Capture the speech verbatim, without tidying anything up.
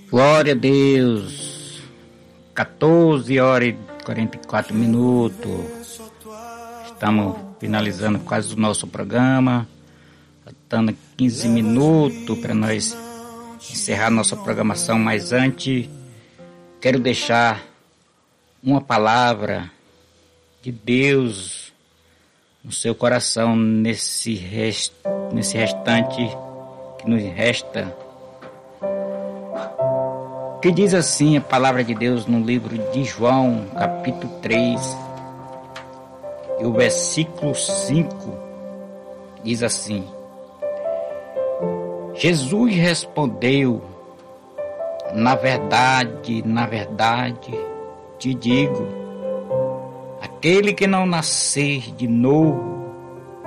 Glória a Deus. quatorze horas e quarenta e quatro minutos. Estamos finalizando quase o nosso programa. Faltando quinze minutos para nós encerrar nossa programação. Mas antes, quero deixar uma palavra de Deus no seu coração nesse, rest, nesse restante que nos resta. Que diz assim a palavra de Deus no livro de João, capítulo três, e o versículo cinco, diz assim: Jesus respondeu: na verdade, na verdade, te digo, aquele que não nascer de novo